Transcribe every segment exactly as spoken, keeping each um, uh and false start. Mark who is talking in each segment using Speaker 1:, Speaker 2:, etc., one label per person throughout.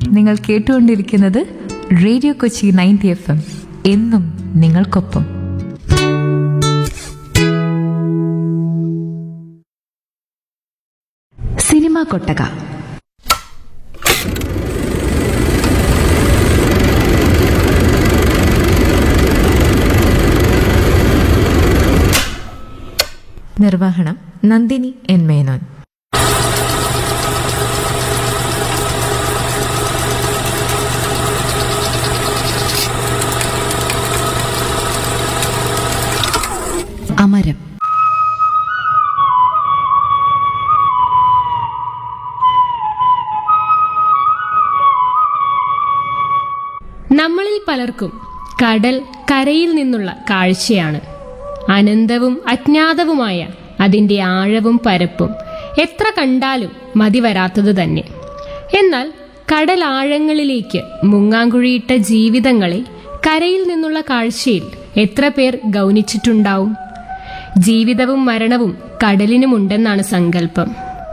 Speaker 1: നിങ്ങൾ കേട്ടുകൊണ്ടിരിക്കുന്നത് radio Kochi ninety F M. എന്നും നിങ്ങൾക്കൊപ്പം. സിനിമാ കൊട്ടക. നിർവഹണം നന്ദിനി എൻ മേനോൻ. അമരം.
Speaker 2: നമ്മളിൽ പലർക്കും കടൽ കരയിൽ നിന്നുള്ള കാഴ്ചയാണ്. അനന്തവും അജ്ഞാതവുമായ അതിന്റെ ആഴവും പരപ്പും എത്ര കണ്ടാലും മതി വരാത്തത് തന്നെ. എന്നാൽ കടലാഴങ്ങളിലേക്ക് മുങ്ങാങ്കുഴിയിട്ട ജീവിതങ്ങളെ കരയിൽ നിന്നുള്ള കാഴ്ചയിൽ എത്ര പേർ ഗൗനിച്ചിട്ടുണ്ടാവും? ജീവിതവും മരണവും കടലിനുമുണ്ടെന്നാണ് സങ്കല്പം.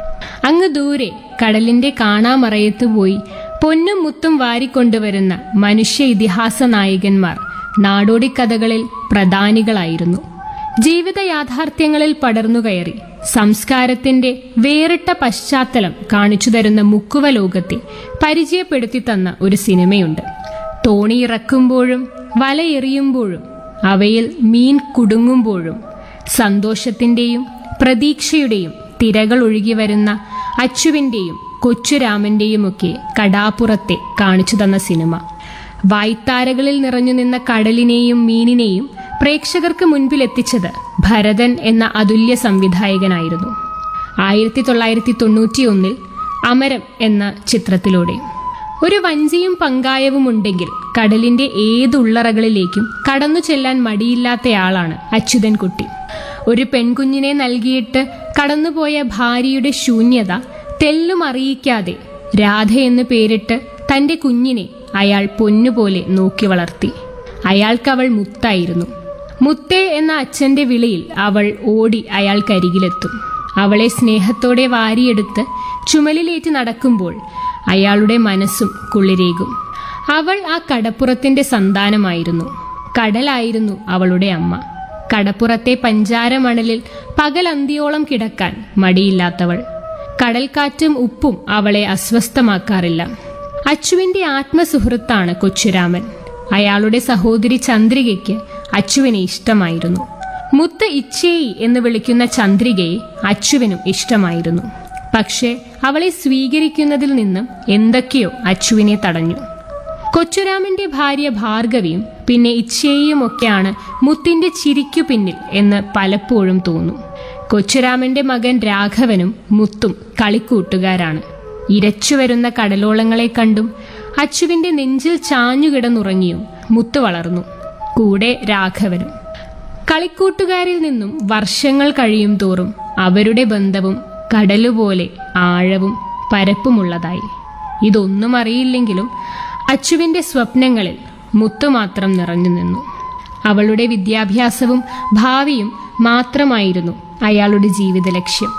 Speaker 2: അങ്ങ് ദൂരെ കടലിന്റെ കാണാമറയത്ത് പോയി പൊന്നും മുത്തും വാരിക്കൊണ്ടുവരുന്ന മനുഷ്യ ഇതിഹാസ നായകന്മാർ നാടോടിക്കഥകളിൽ പ്രധാനികളായിരുന്നു. ജീവിത യാഥാർത്ഥ്യങ്ങളിൽ പടർന്നുകയറി സംസ്കാരത്തിന്റെ വേറിട്ട പശ്ചാത്തലം കാണിച്ചു തരുന്ന മുക്കുവ ലോകത്തെ പരിചയപ്പെടുത്തി തന്ന ഒരു സിനിമയുണ്ട്. തോണിയിറക്കുമ്പോഴും വലയെറിയുമ്പോഴും അവയിൽ മീൻ കുടുങ്ങുമ്പോഴും സന്തോഷത്തിന്റെയും പ്രതീക്ഷയുടെയും തിരകൾ ഒഴുകി വരുന്ന അച്ചുവിന്റെയും കൊച്ചുരാമന്റെയുമൊക്കെ കടാപ്പുറത്തെ കാണിച്ചു തന്ന സിനിമ. വായ്ത്താരകളിൽ നിറഞ്ഞു നിന്ന കടലിനെയും മീനിനെയും പ്രേക്ഷകർക്ക് മുൻപിലെത്തിച്ചത് ഭരതൻ എന്ന അതുല്യ സംവിധായകനായിരുന്നു. ആയിരത്തി തൊള്ളായിരത്തി തൊണ്ണൂറ്റി ഒന്നിൽ അമരം എന്ന ചിത്രത്തിലൂടെ ഒരു വഞ്ചിയും പങ്കായവും ഉണ്ടെങ്കിൽ കടലിന്റെ ഏതുള്ളറകളിലേക്കും കടന്നു ചെല്ലാൻ മടിയില്ലാത്തയാളാണ് അച്യുതൻകുട്ടി. ഒരു പെൺകുഞ്ഞിനെ നൽകിയിട്ട് കടന്നുപോയ ഭാര്യയുടെ ശൂന്യത തെല്ലും അറിയിക്കാതെ രാധയെന്ന് പേരിട്ട് തന്റെ കുഞ്ഞിനെ അയാൾ പൊന്നുപോലെ നോക്കി വളർത്തി. അയാൾക്കവൾ മുത്തായിരുന്നു. മുത്തേ എന്ന അച്ഛന്റെ വിളിയിൽ അവൾ ഓടി അയാൾക്കരികിലെത്തും. അവളെ സ്നേഹത്തോടെ വാരിയെടുത്ത് ചുമലിലേറ്റ് നടക്കുമ്പോൾ അയാളുടെ മനസ്സും കുളിരേകും. അവൾ ആ കടപ്പുറത്തിന്റെ സന്താനമായിരുന്നു. കടലായിരുന്നു അവളുടെ അമ്മ. കടപ്പുറത്തെ പഞ്ചാരമണലിൽ പകലന്തിയോളം കിടക്കാൻ മടിയില്ലാത്തവൾ. കടൽക്കാറ്റും ഉപ്പും അവളെ അസ്വസ്ഥമാക്കാറില്ല. അച്ചുവിന്റെ ആത്മസുഹൃത്താണ് കൊച്ചുരാമൻ. അയാളുടെ സഹോദരി ചന്ദ്രികയ്ക്ക് അച്ചുവിനെ ഇഷ്ടമായിരുന്നു. മുത്ത് ഇച്ഛേയി എന്ന് വിളിക്കുന്ന ചന്ദ്രികയെ അച്ചുവിനും ഇഷ്ടമായിരുന്നു. പക്ഷെ അവളെ സ്വീകരിക്കുന്നതിൽ നിന്നും എന്തൊക്കെയോ അച്ചുവിനെ തടഞ്ഞു. കൊച്ചുരാമന്റെ ഭാര്യ ഭാർഗവിയും പിന്നെ ഇച്ഛേയുമൊക്കെയാണ് മുത്തിന്റെ ചിരിക്കു പിന്നിൽ എന്ന് പലപ്പോഴും തോന്നും. കൊച്ചുരാമന്റെ മകൻ രാഘവനും മുത്തും കളിക്കൂട്ടുകാരാണ്. ഇരച്ചുവരുന്ന കടലോളങ്ങളെ കണ്ടും അച്ചുവിന്റെ നെഞ്ചിൽ ചാഞ്ഞുകിടന്നുറങ്ങിയും മുത്തു വളർന്നു. കൂടെ രാഘവനും. കളിക്കൂട്ടുകാരിൽ നിന്നും വർഷങ്ങൾ കഴിയും തോറും അവരുടെ ബന്ധവും കടലുപോലെ ആഴവും പരപ്പുമുള്ളതായി. ഇതൊന്നും അറിയില്ലെങ്കിലും അച്ചുവിന്റെ സ്വപ്നങ്ങളിൽ മുത്തു മാത്രം നിറഞ്ഞു നിന്നു. അവളുടെ വിദ്യാഭ്യാസവും ഭാവിയും മാത്രമായിരുന്നു അയാളുടെ ജീവിത ലക്ഷ്യം.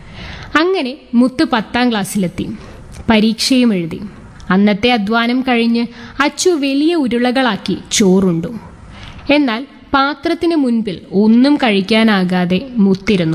Speaker 2: അങ്ങനെ മുത്ത് പത്താം ക്ലാസ്സിലെത്തി. പരീക്ഷയും എഴുതി. അന്നത്തെ അധ്വാനം കഴിഞ്ഞ് അച്ചു വലിയ ഉരുളകളാക്കി ചോറുണ്ടു. എന്നാൽ പാത്രത്തിന് മുൻപിൽ ഒന്നും കഴിക്കാനാകാതെ മുത്തിരുന്നു.